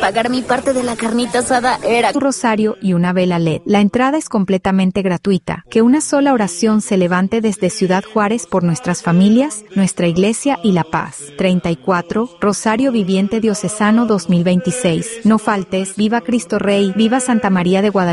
pagar mi parte de la carnita asada era un rosario y una vela LED. La entrada es completamente gratuita. Que una sola oración se levante desde Ciudad Juárez por nuestras familias, nuestra iglesia y la paz. 34. Rosario Viviente Diocesano 2026. No faltes. Viva Cristo Rey. Viva Santa María de Guadalupe.